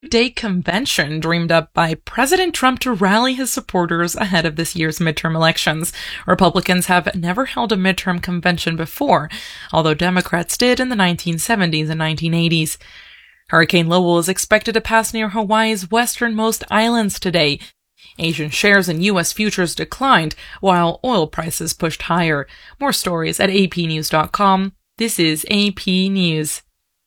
Day convention dreamed up by President Trump to rally his supporters ahead of this year's midterm elections. Republicans have never held a midterm convention before, although Democrats did in the 1970s and 1980s. Hurricane Lowell is expected to pass near Hawaii's westernmost islands today. Asian shares and U.S. futures declined, while oil prices pushed higher. More stories at apnews.com. This is AP News.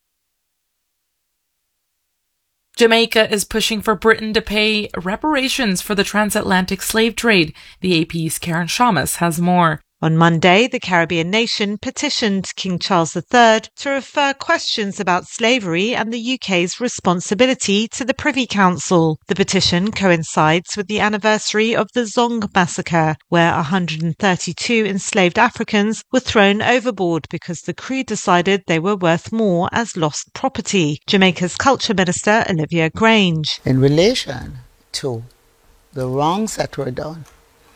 Jamaica is pushing for Britain to pay reparations for the transatlantic slave trade. The AP's Karen Shamas has more. On Monday, the Caribbean nation petitioned King Charles III to refer questions about slavery and the UK's responsibility to the Privy Council. The petition coincides with the anniversary of the Zong massacre, where 132 enslaved Africans were thrown overboard because the crew decided they were worth more as lost property. Jamaica's Culture Minister, Olivia Grange. In relation to the wrongs that were done,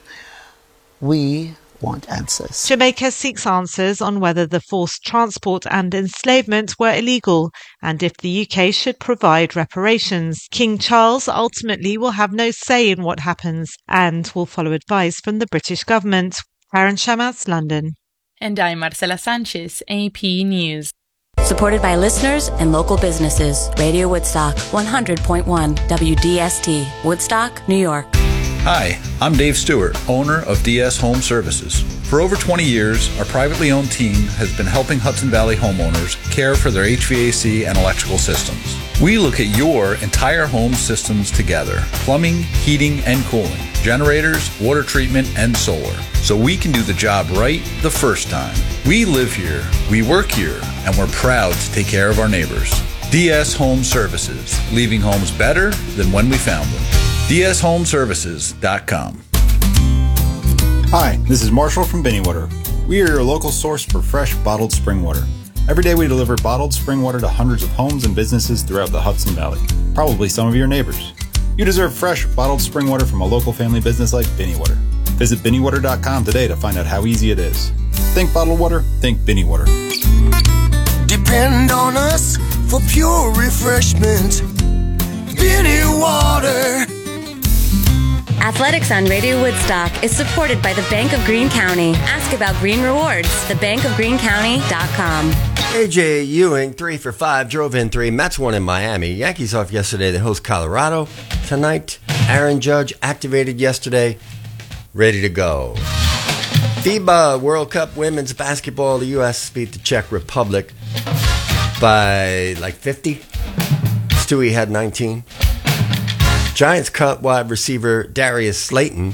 we want answers. Jamaica seeks answers on whether the forced transport and enslavement were illegal and if the UK should provide reparations. King Charles ultimately will have no say in what happens and will follow advice from the British government. Karen Shamas, London. And I'm Marcela Sanchez, AP News. Supported by listeners and local businesses. Radio Woodstock, 100.1 WDST, Woodstock, New York. Hi, I'm Dave Stewart, owner of DS Home Services. For over 20 years, our privately owned team has been helping Hudson Valley homeowners care for their HVAC and electrical systems. We look at your entire home systems together: plumbing, heating, and cooling, generators, water treatment, and solar, so we can do the job right the first time. We live here, we work here, and we're proud to take care of our neighbors. DS Home Services, leaving homes better than when we found them. DSHomeservices.com. Hi, this is Marshall from Binny Water. We are your local source for fresh bottled spring water. Every day we deliver bottled spring water to hundreds of homes and businesses throughout the Hudson Valley, probably some of your neighbors. You deserve fresh bottled spring water from a local family business like Binny Water. Visit BinnyWater.com today to find out how easy it is. Think bottled water, think Binny Water. Depend on us for pure refreshment. Binny Water. Athletics on Radio Woodstock is supported by the Bank of Greene County. Ask about Green Rewards, thebankofgreencounty.com. A.J. Ewing, 3 for 5, drove in 3. Mets won in Miami. Yankees off yesterday. They host Colorado tonight. Aaron Judge activated yesterday. Ready to go. FIBA World Cup Women's Basketball. The U.S. beat the Czech Republic by like 50. Stewie had 19. Giants cut wide receiver Darius Slayton.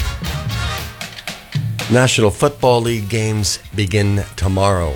National Football League games begin tomorrow.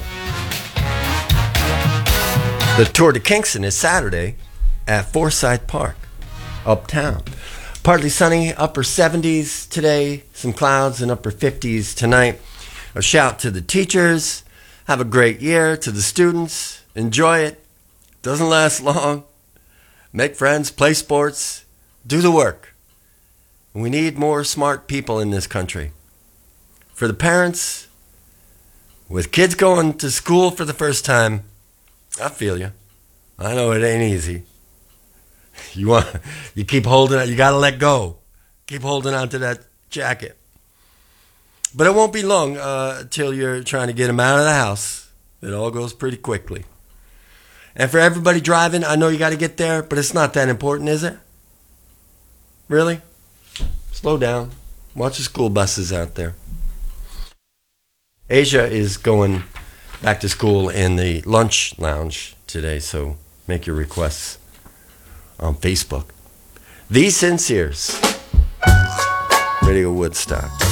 The Tour de Kingston is Saturday at Forsyth Park, uptown. Partly sunny, upper 70s today, some clouds and upper 50s tonight. A shout to the teachers. Have a great year. To the students, enjoy it. Doesn't last long. Make friends, play sports. Do the work. We need more smart people in this country. For the parents, with kids going to school for the first time, I feel you. I know it ain't easy. You keep holding on. You got to let go. Keep holding on to that jacket. But it won't be long till you're trying to get them out of the house. It all goes pretty quickly. And for everybody driving, I know you got to get there, but it's not that important, is it? Really? Slow down. Watch the school buses out there. Asia is going back to school in the lunch lounge today, so make your requests on Facebook. The Sinceres, Radio Woodstock.